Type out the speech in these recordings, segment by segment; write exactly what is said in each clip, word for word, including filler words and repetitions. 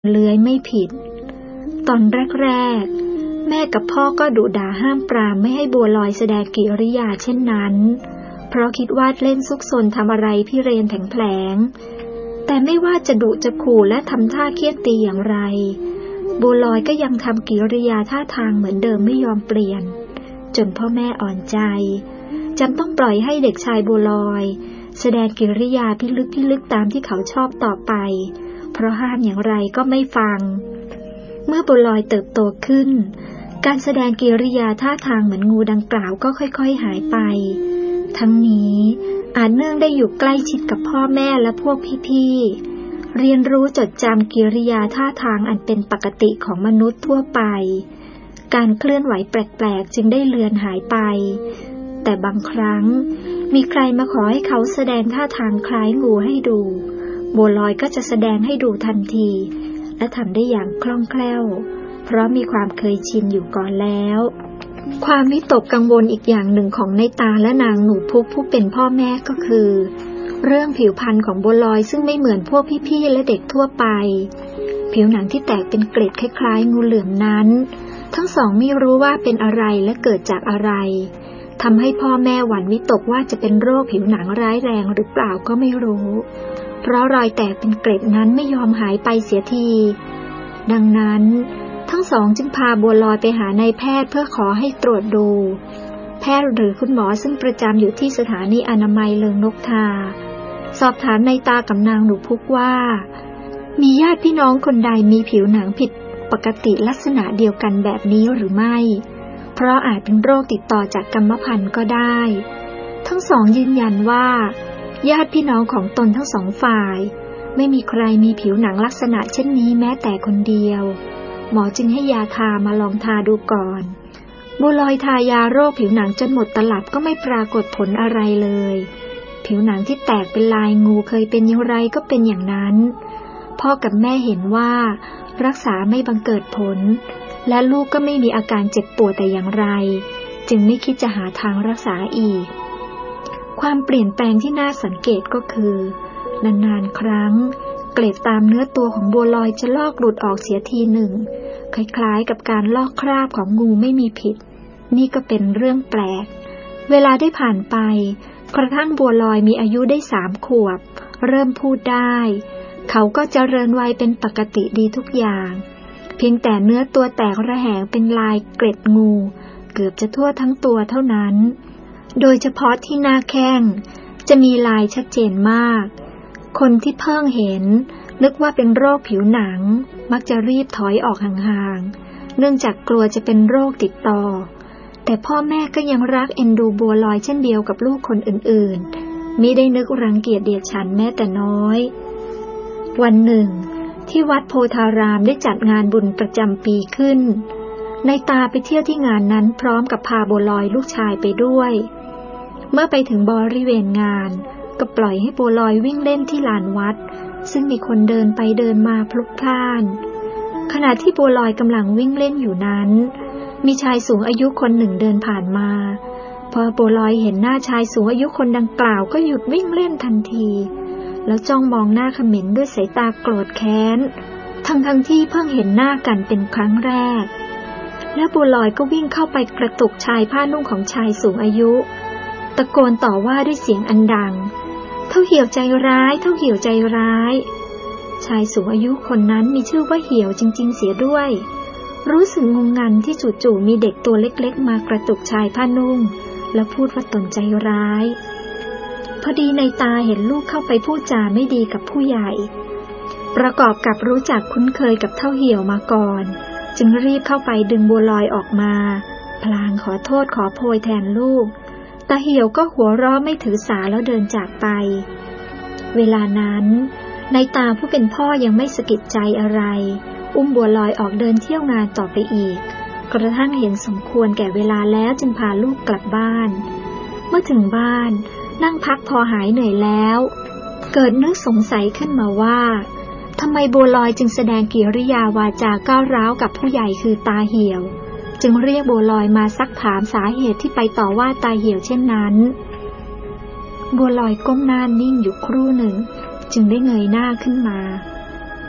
เลื้อยไม่ผิดตอนแรกๆแม่กับพ่อก็ดุด่าห้ามปรามไม่ให้บัวลอยแสดงกิริยาเช่นนั้นเพราะคิดว่าเล่นซุกซนทำอะไรพี่เรนแผลงๆแต่ไม่ว่าจะดุจะขู่และทำท่าเคี่ยนตีอย่างไรบัวลอยก็ยังทำกิริยาท่าทางเหมือนเดิมไม่ยอมเปลี่ยนจนพ่อแม่อ่อนใจจำต้องปล่อยให้เด็กชายบัวลอยแสดงกิริยาพิลึกพิลึกตามที่เขาชอบต่อไปเพราะห้ามอย่างไรก็ไม่ฟังเมื่อบัวลอยเติบโตขึ้นการแสดงกิริยาท่าทางเหมือนงูดังกล่าวก็ค่อยๆหายไปทั้งนี้อาจเนื่องได้อยู่ใกล้ชิดกับพ่อแม่และพวกพี่ๆเรียนรู้จดจำกิริยาท่าทางอันเป็นปกติของมนุษย์ทั่วไปการเคลื่อนไหวแปลกๆจึงได้เลือนหายไปแต่บางครั้งมีใครมาขอให้เขาแสดงท่าทางคล้ายงูให้ดูบัวลอยก็จะแสดงให้ดูทันทีและทำได้อย่างคล่องแคล่วเพราะมีความเคยชินอยู่ก่อนแล้วความวิตกกังวลอีกอย่างหนึ่งของในตาและนางหนูพุกผู้เป็นพ่อแม่ก็คือเรื่องผิวพรรณของบัวลอยซึ่งไม่เหมือนพวกพี่ๆและเด็กทั่วไปผิวหนังที่แตกเป็นเกล็ดคล้ายๆงูเหลือมนั้นทั้งสองไม่รู้ว่าเป็นอะไรและเกิดจากอะไรทำให้พ่อแม่หวั่นวิตกว่าจะเป็นโรคผิวหนังร้ายแรงหรือเปล่าก็ไม่รู้เพราะรอยแตกเป็นเกล็ดนั้นไม่ยอมหายไปเสียทีดังนั้นทั้งสองจึงพาบัวลอยไปหานายแพทย์เพื่อขอให้ตรวจดูแพทย์หรือคุณหมอซึ่งประจำอยู่ที่สถานีอนามัยเลิงนกทาสอบถามนายตากับนางหนูพุกว่ามีญาติพี่น้องคนใดมีผิวหนังผิดปกติลักษณะเดียวกันแบบนี้หรือไม่เพราะอาจเป็นโรคติดต่อจากกรรมพันธุ์ก็ได้ทั้งสองยืนยันว่าญาติพี่น้องของตนทั้งสองฝ่ายไม่มีใครมีผิวหนังลักษณะเช่นนี้แม้แต่คนเดียวหมอจึงให้ยาทามาลองทาดูก่อนบัวลอยทายาโรคผิวหนังจนหมดตลับก็ไม่ปรากฏผลอะไรเลยผิวหนังที่แตกเป็นลายงูเคยเป็นอย่างไรก็เป็นอย่างนั้นพ่อกับแม่เห็นว่ารักษาไม่บังเกิดผลและลูกก็ไม่มีอาการเจ็บปวดแต่อย่างไรจึงไม่คิดจะหาทางรักษาอีกความเปลี่ยนแปลงที่น่าสังเกตก็คือนานๆครั้งเกล็ดตามเนื้อตัวของบัวลอยจะลอกหลุดออกเสียทีหนึ่งคล้ายๆกับการลอกคราบของงูไม่มีผิดนี่ก็เป็นเรื่องแปลกเวลาได้ผ่านไปกระทั่งบัวลอยมีอายุได้สามขวบเริ่มพูดได้เขาก็เจริญวัยเป็นปกติดีทุกอย่างเพียงแต่เนื้อตัวแตกระแหงเป็นลายเกล็ดงูเกือบจะทั่วทั้งตัวเท่านั้นโดยเฉพาะที่หน้าแข้งจะมีลายชัดเจนมากคนที่เพิ่งเห็นนึกว่าเป็นโรคผิวหนังมักจะรีบถอยออกห่างๆเนื่องจากกลัวจะเป็นโรคติดต่อแต่พ่อแม่ก็ยังรักเอ็นดูบัวลอยเช่นเดียวกับลูกคนอื่นๆมิได้นึกรังเกียจเดียดฉันแม้แต่น้อยวันหนึ่งที่วัดโพธารามได้จัดงานบุญประจำปีขึ้นนายตาไปเที่ยวที่งานนั้นพร้อมกับพาบัวลอยลูกชายไปด้วยเมื่อไปถึงบริเวณงานก็ปล่อยให้บัวลอยวิ่งเล่นที่ลานวัดซึ่งมีคนเดินไปเดินมาพลุกพล่านขณะที่บัวลอยกำลังวิ่งเล่นอยู่นั้นมีชายสูงอายุคนหนึ่งเดินผ่านมาพอบัวลอยเห็นหน้าชายสูงอายุคนดังกล่าวก็หยุดวิ่งเล่นทันทีแล้วจ้องมองหน้าเขม็งด้วยสายตาโกรธแค้นทั้งทั้งที่เพิ่งเห็นหน้ากันเป็นครั้งแรกแล้วบัวลอยก็วิ่งเข้าไปกระตุกชายผ้านุ่งของชายสูงอายุตะโกนต่อว่าด้วยเสียงอันดังเท่าเหี่ยวใจร้ายเท่าเหี่ยวใจร้ายชายสูงอายุคนนั้นมีชื่อว่าเหี่ยวจริงๆเสียด้วยรู้สึกงงงันที่จู่ๆมีเด็กตัวเล็กๆมากระตุกชายผ้านุ่งแล้วพูดว่าตนใจร้ายพอดีในตาเห็นลูกเข้าไปพูดจาไม่ดีกับผู้ใหญ่ประกอบกับรู้จักคุ้นเคยกับเท่าเหี่ยวมาก่อนจึงรีบเข้าไปดึงบัวลอยออกมาพลางขอโทษขอโพยแทนลูกตาเหี่ยวก็หัวเราะไม่ถือสาแล้วเดินจากไปเวลานั้นนายตาผู้เป็นพ่อยังไม่สะกิดใจอะไรอุ้มบัวลอยออกเดินเที่ยวงานต่อไปอีกกระทั่งเห็นสมควรแก่เวลาแล้วจึงพาลูกกลับบ้านเมื่อถึงบ้านนั่งพักพอหายเหนื่อยแล้วเกิดนึกสงสัยขึ้นมาว่าทำไมบัวลอยจึงแสดงกิริยาวาจาก้าวร้าวกับผู้ใหญ่คือตาเหี่ยวจึงเรียกบัวลอยมาซักถามสาเหตุที่ไปต่อว่าตาเหี่ยวเช่นนั้นบัวลอยก้มหน้านิ่งอยู่ครู่หนึ่งจึงได้เงยหน้าขึ้นมา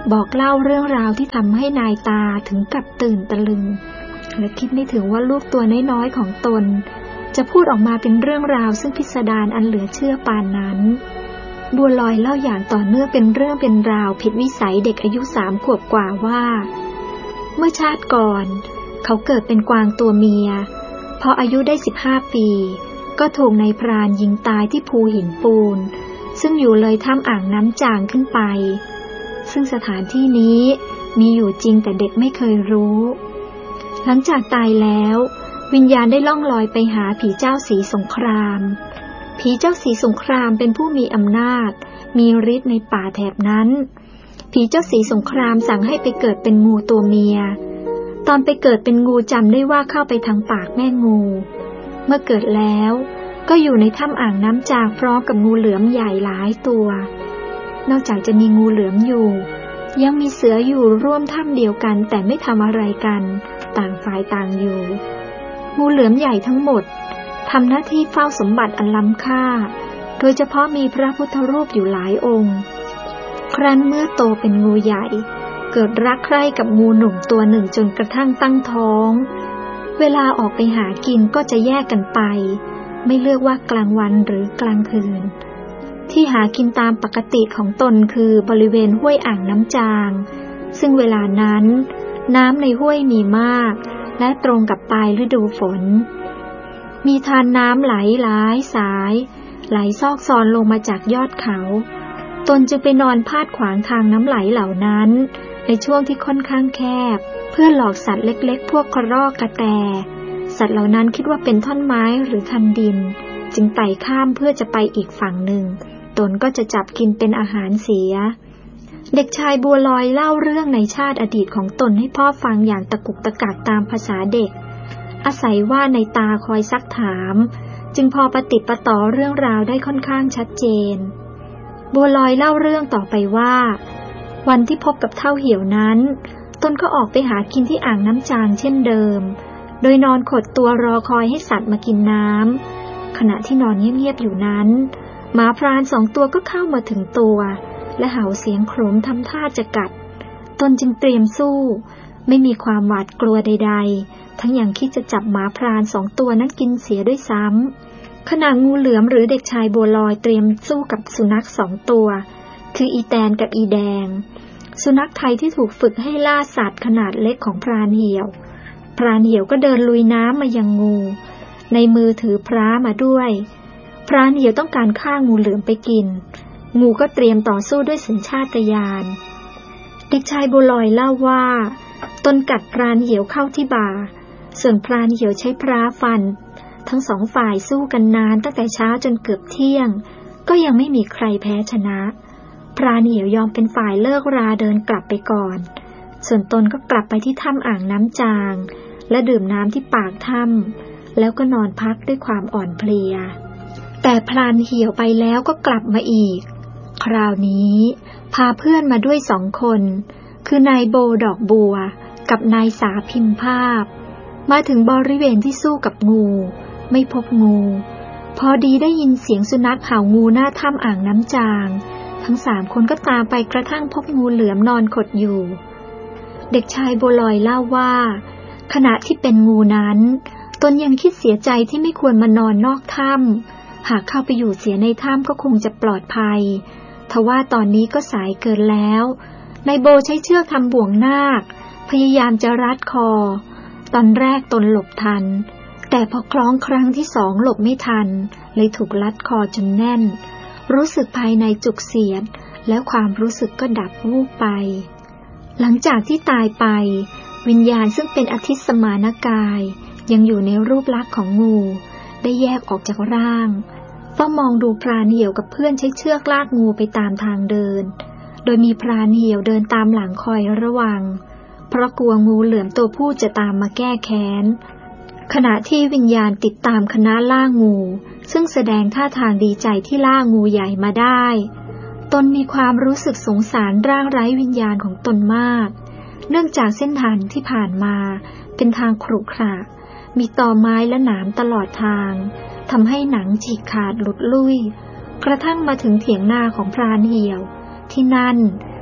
บอกเล่าเรื่องราวที่ทำให้นายตาถึงกับตื่นตะลึงและคิดไม่ถึงว่าลูกตัวน้อยๆของตนจะพูดออกมาเป็นเรื่องราวซึ่งพิสดารอันเหลือเชื่อปานนั้นบัวลอยเล่าอย่างต่อเนื่องเป็นเรื่องเป็นราวผิดวิสัยเด็กอายุสามขวบกว่าว่าเมื่อชาติก่อนเขาเกิดเป็นกวางตัวเมียพออายุได้สิบห้าปีก็ถูกนายพรานยิงตายที่ภูหินปูนซึ่งอยู่เลยถ้ำอ่างน้ำจางขึ้นไปซึ่งสถานที่นี้มีอยู่จริงแต่เด็กไม่เคยรู้หลังจากตายแล้ววิญญาณได้ล่องลอยไปหาผีเจ้าศรีสงครามผีเจ้าศรีสงครามเป็นผู้มีอำนาจมีฤทธิ์ในป่าแถบนั้นผีเจ้าศรีสงครามสั่งให้ไปเกิดเป็นงูตัวเมียตอนไปเกิดเป็นงูจำได้ว่าเข้าไปทางปากแม่งูเมื่อเกิดแล้วก็อยู่ในถ้ำอ่างน้ำจางพร้อมกับงูเหลือมใหญ่หลายตัวนอกจากจะมีงูเหลือมอยู่ยังมีเสืออยู่ร่วมถ้ำเดียวกันแต่ไม่ทำอะไรกันต่างฝ่ายต่างอยู่งูเหลือมใหญ่ทั้งหมดทำหน้าที่เฝ้าสมบัติอันล้ำค่าโดยเฉพาะมีพระพุทธรูปอยู่หลายองค์ครั้นเมื่อโตเป็นงูใหญ่เกิดรักใคร่กับงูหนุ่มตัวหนึ่งจนกระทั่งตั้งท้องเวลาออกไปหากินก็จะแยกกันไปไม่เลือกว่ากลางวันหรือกลางคืนที่หากินตามปกติของตนคือบริเวณห้วยอ่างน้ำจางซึ่งเวลานั้นน้ำในห้วยมีมากและตรงกับปลายฤดูฝนมีทานน้ำไหลหลายสายไหลซอกซอนลงมาจากยอดเขาตนจึงไปนอนพาดขวางทางน้ำไหลเหล่านั้นในช่วงที่ค่อนข้างแคบเพื่อหลอกสัตว์เล็กๆพวกกระรอกกระแตสัตว์เหล่านั้นคิดว่าเป็นท่อนไม้หรือคันดินจึงไต่ข้ามเพื่อจะไปอีกฝั่งหนึ่งตนก็จะจับกินเป็นอาหารเสียเด็กชายบัวลอยเล่าเรื่องในชาติอดีตของตนให้พ่อฟังอย่างตะกุกตะกักตามภาษาเด็กอาศัยว่าในตาคอยซักถามจึงพอปฏิปต่อเรื่องราวได้ค่อนข้างชัดเจนบัวลอยเล่าเรื่องต่อไปว่าวันที่พบกับเฒ่าเหี่ยวนั้นตนก็ออกไปหากินที่อ่างน้ำจางเช่นเดิมโดยนอนขดตัวรอคอยให้สัตว์มากินน้ำขณะที่นอนเงียบๆอยู่นั้นหมาพรานสองตัวก็เข้ามาถึงตัวและเห่าเสียงโครมทำท่าจะกัดตนจึงเตรียมสู้ไม่มีความหวาดกลัวใดๆทั้งยังคิดจะจับหมาพรานสองตัวนั้นกินเสียด้วยซ้ำขณะงูเหลือมหรือเด็กชายบัวลอยเตรียมสู้กับสุนัขสองตัวคืออีแตนกับอีแดงสุนัขไทยที่ถูกฝึกให้ล่าสัตว์ขนาดเล็กของพรานเหี่ยวพรานเหี่ยวก็เดินลุยน้ำมายังงูในมือถือพร้ามาด้วยพรานเหี่ยวต้องการฆ่างูเหลือมไปกินงูก็เตรียมต่อสู้ด้วยสัญชาตญาณเด็กชายบัวลอยเล่าว่าตนกัดพรานเหี่ยวเข้าที่บ่าส่วนพรานเหี่ยวใช้พร้าฟันทั้งสองฝ่ายสู้กันนานตั้งแต่เช้าจนเกือบเที่ยงก็ยังไม่มีใครแพ้ชนะพรานเหี่ยวยอมเป็นฝ่ายเลิกราเดินกลับไปก่อนส่วนตนก็กลับไปที่ถ้ำอ่างน้ำจางและดื่มน้ำที่ปากถ้ำแล้วก็นอนพักด้วยความอ่อนเพลียแต่พรานเหี่ยวไปแล้วก็กลับมาอีกคราวนี้พาเพื่อนมาด้วยสองคนคือนายโบดอกบัวกับนายสาพิมพ์ภาพมาถึงบริเวณที่สู้กับงูไม่พบงูพอดีได้ยินเสียงสุนัขเห่างูหน้าถ้ำอ่างน้ำจางทั้งสามคนก็ตามไปกระทั่งพบงูเหลือมนอนขดอยู่เด็กชายบัวลอยเล่าว่าขณะที่เป็นงูนั้นตนยังคิดเสียใจที่ไม่ควรมานอนนอกถ้ำหากเข้าไปอยู่เสียในถ้ำก็คงจะปลอดภัยทว่าตอนนี้ก็สายเกินแล้วนายโบใช้เชือกทำบ่วงนาคพยายามจะรัดคอตอนแรกตนหลบทันแต่พอคล้องครั้งที่สองหลบไม่ทันเลยถูกลัดคอจนแน่นรู้สึกภายในจุกเสียดแล้วความรู้สึกก็ดับวูบไปหลังจากที่ตายไปวิญญาณซึ่งเป็นอธิสมานกายยังอยู่ในรูปลักษณ์ของงูได้แยกออกจากร่างเฝ้ามองดูพรานเหี่ยวกับเพื่อนใช้เชือกลากงูไปตามทางเดินโดยมีพรานเหี่ยวเดินตามหลังคอยระวังเพราะกลัวงูเหลือมตัวผู้จะตามมาแก้แค้นขณะที่วิญญาณติดตามคณะล่างูซึ่งแสดงท่าทางดีใจที่ล่างูใหญ่มาได้ตนมีความรู้สึกสงสารร่างไร้วิญญาณของตนมากเนื่องจากเส้นทางที่ผ่านมาเป็นทางขรุขระมีตอไม้และหนามตลอดทางทำให้หนังฉีกขาดหลุดลุ่ยกระทั่งมาถึงเถียงนาของพรานเหี่ยวที่นั่น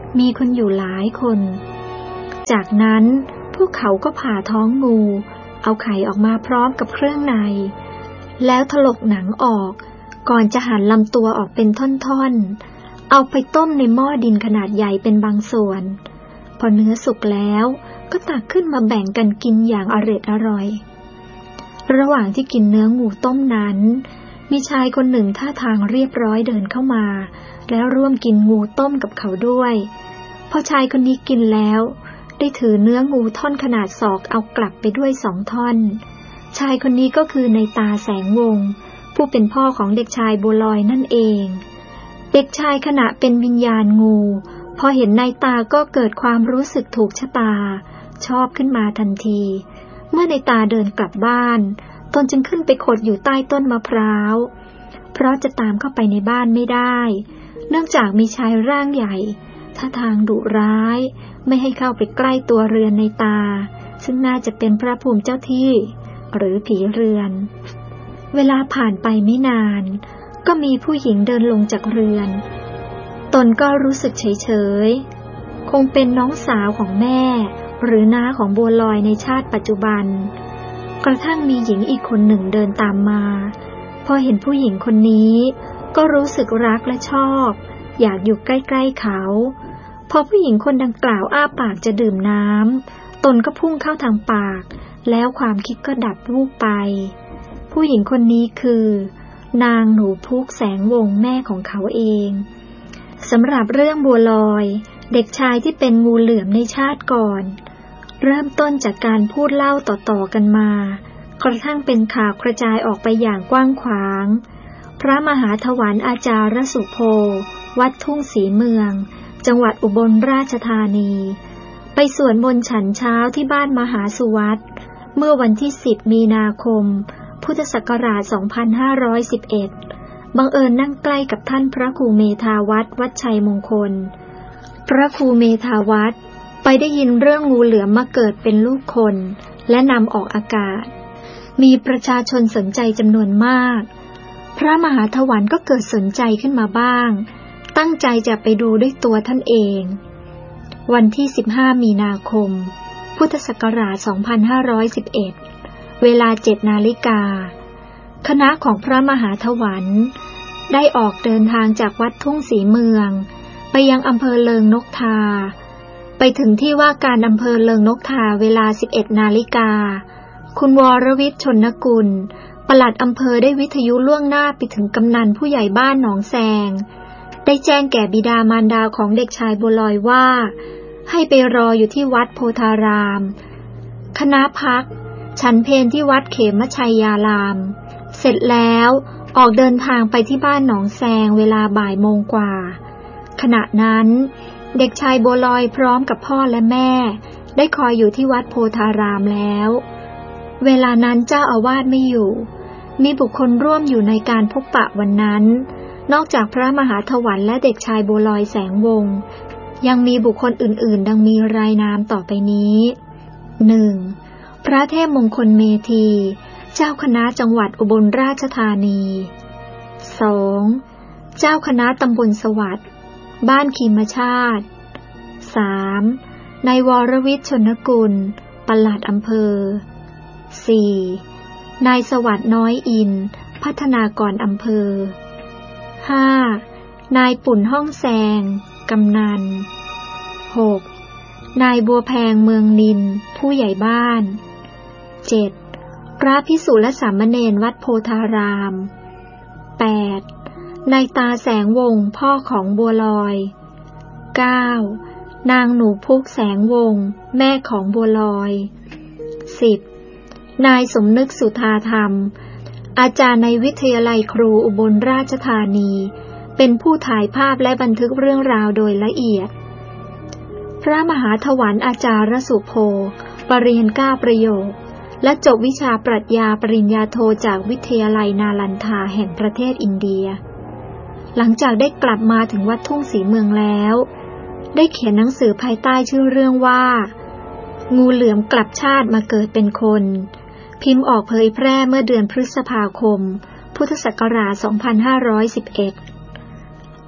มีคนอยู่หลายคนจากนั้นพวกเขาก็ผ่าท้องงูเอาไข่ออกมาพร้อมกับเครื่องในแล้วถลกหนังออกก่อนจะหั่นลำตัวออกเป็นท่อนๆเอาไปต้มในหม้อดินขนาดใหญ่เป็นบางส่วนพอเนื้อสุกแล้วก็ตักขึ้นมาแบ่งกันกินอย่างอร็ดอร่อยระหว่างที่กินเนื้องูต้มนั้นมีชายคนหนึ่งท่าทางเรียบร้อยเดินเข้ามาแล้วร่วมกินงูต้มกับเขาด้วยพอชายคนนี้กินแล้วได้ถือเนื้องูท่อนขนาดศอกเอากลับไปด้วยสองท่อนชายคนนี้ก็คือในตาแสงวงผู้เป็นพ่อของเด็กชายบัวลอยนั่นเองเด็กชายขณะเป็นวิญญาณงูพอเห็นในตาก็เกิดความรู้สึกถูกชะตาชอบขึ้นมาทันทีเมื่อในตาเดินกลับบ้านตนจึงขึ้นไปขดอยู่ใต้ต้นมะพร้าวเพราะจะตามเข้าไปในบ้านไม่ได้เนื่องจากมีชายร่างใหญ่ท่าทางดุร้ายไม่ให้เข้าไปใกล้ตัวเรือนในตาซึ่งน่าจะเป็นพระภูมิเจ้าที่หรือผีเรือนเวลาผ่านไปไม่นานก็มีผู้หญิงเดินลงจากเรือนตนก็รู้สึกเฉยๆคงเป็นน้องสาวของแม่หรือน้าของบัวลอยในชาติปัจจุบันกระทั่งมีหญิงอีกคนหนึ่งเดินตามมาพอเห็นผู้หญิงคนนี้ก็รู้สึกรักและชอบอยากอยู่ใกล้ๆเขาพอผู้หญิงคนดังกล่าวอ้าปากจะดื่มน้ำตนก็พุ่งเข้าทางปากแล้วความคิดก็ดับวูบไปผู้หญิงคนนี้คือนางหนูพุกแสงวงแม่ของเขาเองสำหรับเรื่องบัวลอยเด็กชายที่เป็นงูเหลือมในชาติก่อนเริ่มต้นจากการพูดเล่าต่อๆกันมากระทั่งเป็นข่าวกระจายออกไปอย่างกว้างขวางพระมหาถวันอาจารย์สุโภวัดทุ่งศรีเมืองจังหวัดอุบลราชธานีไปสวดมนต์ฉันเช้าที่บ้านมหาสุวัตเมื่อวันที่สิบมีนาคมพุทธศักราชสองพันห้าร้อยสิบเอ็ดบังเอิญนั่งใกล้กับท่านพระครูเมธาวัดวัดชัยมงคลพระครูเมธาวัดไปได้ยินเรื่องงูเหลือมมาเกิดเป็นลูกคนและนำออกอากาศมีประชาชนสนใจจำนวนมากพระมหาถวันก็เกิดสนใจขึ้นมาบ้างตั้งใจจะไปดูด้วยตัวท่านเองวันที่สิบห้ามีนาคมพุทธศักราชสองพันห้าร้อยสิบเอ็ดเวลาเจ็ดนาฬิกาคณะของพระมหาถวันได้ออกเดินทางจากวัดทุ่งศรีเมืองไปยังอำเภอเลิงนกทาไปถึงที่ว่าการอำเภอเลิงนกทาเวลาสิบเอ็ดนาฬิกาคุณวรวิทย์ชนกุลปลัดอำเภอได้วิทยุล่วงหน้าไปถึงกำนันผู้ใหญ่บ้านหนองแซงได้แจ้งแก่บิดามารดาของเด็กชายบัวลอยว่าให้ไปรออยู่ที่วัดโพธารามคณะพักฉันเพลที่วัดเขมชัยยารามเสร็จแล้วออกเดินทางไปที่บ้านหนองแซงเวลาบ่ายโมงกว่าขณะนั้นเด็กชายบัวลอยพร้อมกับพ่อและแม่ได้คอยอยู่ที่วัดโพธารามแล้วเวลานั้นเจ้าอาวาสไม่อยู่มีบุคคลร่วมอยู่ในการพบปะวันนั้นนอกจากพระมหาถวันและเด็กชายบัวลอยแสงวงยังมีบุคคลอื่นๆดังมีรายนามต่อไปนี้ หนึ่ง. พระเทพมงคลเมธีเจ้าคณะจังหวัดอุบลราชธานี สอง. เจ้าคณะตำบลสวัสดิ์บ้านคีมชาติ สาม. นายวรวิทย์ชนกุลปลัดอำเภอ สี่. นายสวัสดิ์น้อยอินพัฒนากรอำเภอ ห้า. นายปุ่นห้องแซงกำนัน หก. นายบัวแพงเมืองนินผู้ใหญ่บ้าน เจ็ด. พระภิกษุและสามเณรวัดโพธาราม แปด. นายตาแสงวงพ่อของบัวลอย เก้า. นางหนูพุกแสงวงแม่ของบัวลอย สิบ. นายสมนึกสุธาธรรมอาจารย์ในวิทยาลัยครูอุบลราชธานีเป็นผู้ถ่ายภาพและบันทึกเรื่องราวโดยละเอียดพระมหาถวันอาจารย์สุโภปรริญญาเก้าประโยคและจบวิชาปรัชญาปริญญาโทจากวิทยาลัยนาลันทาแห่งประเทศอินเดียหลังจากได้กลับมาถึงวัดทุ่งศรีเมืองแล้วได้เขียนหนังสือภายใต้ชื่อเรื่องว่างูเหลือมกลับชาติมาเกิดเป็นคนพิมพ์ออกเผยแพร่เมื่อเดือนพฤษภาคมพุทธศักราชสองพันห้าร้อยสิบเอ็ด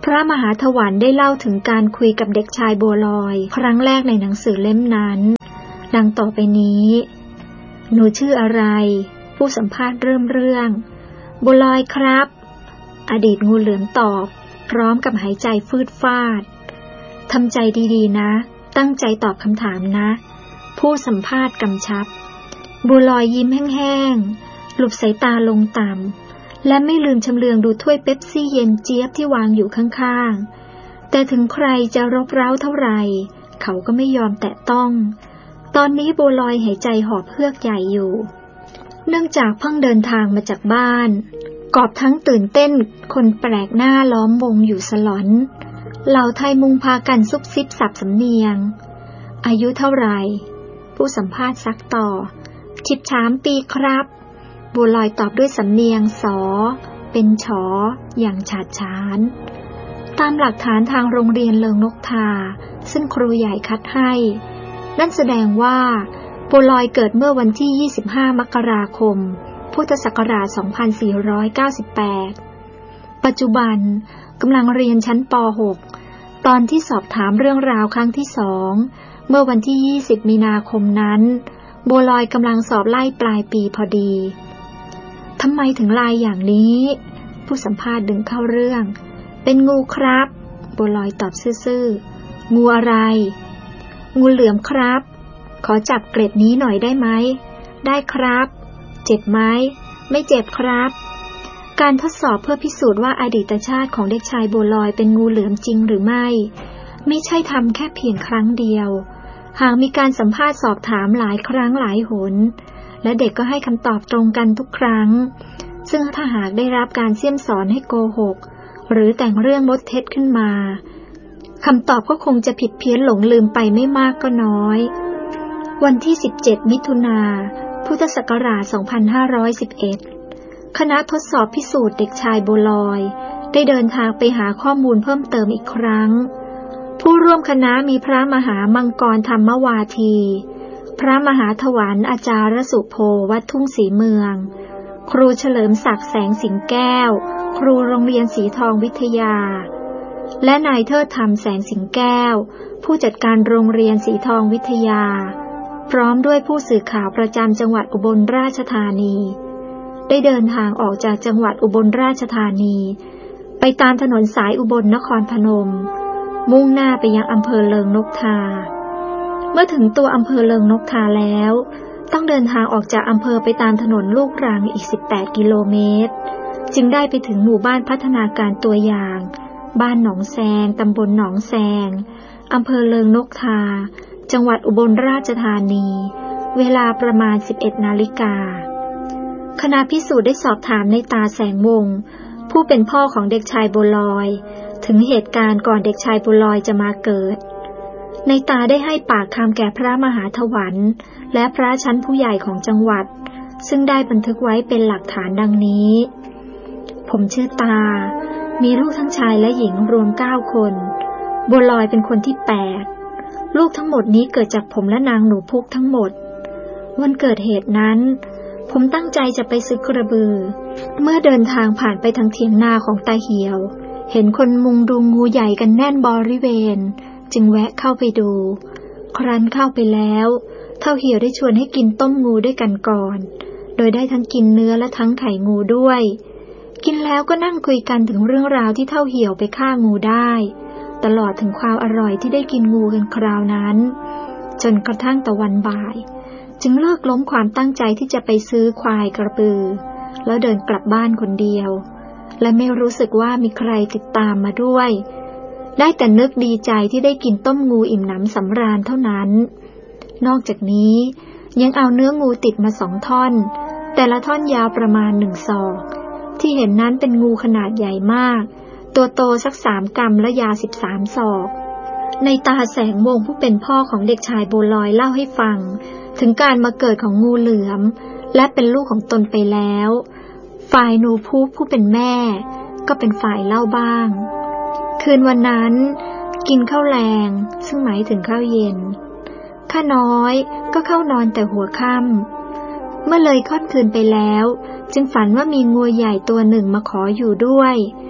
พระมหาถวันได้เล่าถึงการคุยกับเด็กชายบัวลอยครั้งแรกในหนังสือเล่มนั้นดังต่อไปนี้หนูชื่ออะไรผู้สัมภาษณ์เริ่มเรื่องบัวลอยครับอดีตงูเหลือมตอบพร้อมกับหายใจฟืดฟาดทำใจดีๆนะตั้งใจตอบคำถามนะผู้สัมภาษณ์กำชับบัวลอยยิ้มแห้งๆหลบสายตาลงต่ำและไม่ลืมชำเลืองดูถ้วยเป๊ปซี่เย็นเจี๊ยบที่วางอยู่ข้างๆแต่ถึงใครจะรบเร้าเท่าไหร่เขาก็ไม่ยอมแตะต้องตอนนี้บัวลอยหายใจหอบเฮือกใหญ่อยู่เนื่องจากเพิ่งเดินทางมาจากบ้านกอบทั้งตื่นเต้นคนแปลกหน้าล้อมวงอยู่สลอนเหล่าไทยมุงพากันซุบซิบสับสำเนียงอายุเท่าไหร่ผู้สัมภาษณ์ซักต่อสิบสามปีครับบัวลอยตอบด้วยสำเนียงสอเป็นฉออย่างฉาดฉานตามหลักฐานทางโรงเรียนเลิงนกทาซึ่งครูใหญ่คัดให้นั่นแสดงว่าบัวลอยเกิดเมื่อวันที่ยี่สิบห้ามกราคมพุทธศักราชสองพันสี่ร้อยเก้าสิบแปดปัจจุบันกำลังเรียนชั้นป หก ตอนที่สอบถามเรื่องราวครั้งที่สองเมื่อวันที่ยี่สิบมีนาคมนั้นบัวลอยกำลังสอบไล่ปลายปีพอดีทำไมถึงลายอย่างนี้ผู้สัมภาษณ์ดึงเข้าเรื่องเป็นงูครับบัวลอยตอบซื่อๆงูอะไรงูเหลือมครับขอจับเกร็ดนี้หน่อยได้ไหมได้ครับเจ็บไหมไม่เจ็บครับการทดสอบเพื่อพิสูจน์ว่าอดีตชาติของเด็กชายบัวลอยเป็นงูเหลือมจริงหรือไม่ไม่ใช่ทำแค่เพียงครั้งเดียวหากมีการสัมภาษณ์สอบถามหลายครั้งหลายหนและเด็กก็ให้คำตอบตรงกันทุกครั้งซึ่งถ้าหากได้รับการเสี่ยมสอนให้โกหกหรือแต่งเรื่องมดเท็จขึ้นมาคำตอบก็คงจะผิดเพี้ยนหลงลืมไปไม่มากก็น้อยวันที่สิบเจ็ดมิถุนายนพุทธศักราชสองพันห้าร้อยสิบเอ็ดคณะทดสอบพิสูจน์เด็กชายบัวลอยได้เดินทางไปหาข้อมูลเพิ่มเติมอีกครั้งผู้ร่วมคณะมีพระมหามังกรธรรมวาทีพระมหาถวันอาจารย์สุโภวัดทุ่งศรีเมืองครูเฉลิมศักดิ์แสงสิงแก้วครูโรงเรียนสีทองวิทยาและนายเทิดธรรมแสงสิงแก้วผู้จัดการโรงเรียนสีทองวิทยาพร้อมด้วยผู้สื่อข่าวประจำจังหวัดอุบลราชธานีได้เดินทางออกจากจังหวัดอุบลราชธานีไปตามถนนสายอุบลนครพนมมุ่งหน้าไปยังอำเภอเลิงนกทาเมื่อถึงตัวอำเภอเลิงนกทาแล้วต้องเดินทางออกจากอำเภอไปตามถนนลูกรังอีกสิบแปดกิโลเมตรจึงได้ไปถึงหมู่บ้านพัฒนาการตัวอย่างบ้านหนองแซงตำบลหนองแซงอำเภอเลิงนกทาจังหวัดอุบลราชธานีเวลาประมาณ สิบเอ็ดนาฬิกาคณะพิสูจน์ได้สอบถามในตาแสงวงศ์ผู้เป็นพ่อของเด็กชายบัวลอยถึงเหตุการณ์ก่อนเด็กชายบัวลอยจะมาเกิดในตาได้ให้ปากคำแก่พระมหาถวันและพระชั้นผู้ใหญ่ของจังหวัดซึ่งได้บันทึกไว้เป็นหลักฐานดังนี้ผมชื่อตามีลูกทั้งชายและหญิงรวมเก้าคนบัวลอยเป็นคนที่แปดลูกทั้งหมดนี้เกิดจากผมและนางหนูพุกทั้งหมดวันเกิดเหตุนั้นผมตั้งใจจะไปซื้อกระบือเมื่อเดินทางผ่านไปทางเถียงนาของตาเหี่ยวเห็นคนมุงดูงูใหญ่กันแน่นบริเวณจึงแวะเข้าไปดูครั้นเข้าไปแล้วเท่าเหี่ยวได้ชวนให้กินต้มงูด้วยกันก่อนโดยได้ทั้งกินเนื้อและทั้งไข่งูด้วยกินแล้วก็นั่งคุยกันถึงเรื่องราวที่เท่าเหี่ยวไปฆ่างูได้ตลอดถึงความอร่อยที่ได้กินงูกันคราวนั้นจนกระทั่งตะวันบ่ายจึงเลิกล้มความตั้งใจที่จะไปซื้อควายกระบือแล้วเดินกลับบ้านคนเดียวและไม่รู้สึกว่ามีใครติดตามมาด้วยได้แต่นึกดีใจที่ได้กินต้มงูอิ่มหนำสำราญเท่านั้นนอกจากนี้ยังเอาเนื้องูติดมาสองท่อนแต่ละท่อนยาวประมาณหนึ่งศอกที่เห็นนั้นเป็นงูขนาดใหญ่มากตัวโตสักสามกำและยาวสิบสามศอกในตาแสงวงศ์ผู้เป็นพ่อของเด็กชายบัวลอยเล่าให้ฟังถึงการมาเกิดของงูเหลือมและเป็นลูกของตนไปแล้วฝ่ายหนูพุกผู้เป็นแม่ก็เป็นฝ่ายเล่าบ้างคืนวันนั้นกินข้าวแรงซึ่งหมายถึงข้าวเย็นข้าน้อยก็เข้านอนแต่หัวค่ำเมื่อเลยค่ำคืนไปแล้วจึงฝันว่ามีงูใหญ่ตัวหนึ่งมาขออยู่ด้วย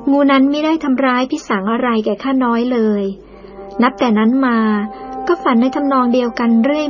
งูนั้นไม่ได้ทำร้ายพิสังอะไรแก่ข้าน้อยเลยนับแต่นั้นมาก็ฝันในทำนองเดียวกันเรื่อย